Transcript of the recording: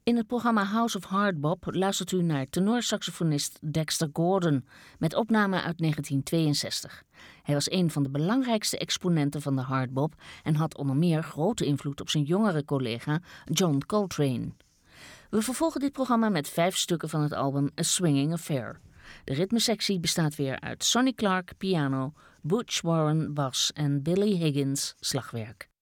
In het programma House of Hardbop luistert u naar tenorsaxofonist Dexter Gordon met opname uit 1962. Hij was een van de belangrijkste exponenten van de hardbop en had onder meer grote invloed op zijn jongere collega John Coltrane. We vervolgen dit programma met 5 stukken van het album A Swinging Affair. De ritmesectie bestaat weer uit Sonny Clark, piano, Butch Warren, bas en Billy Higgins, slagwerk.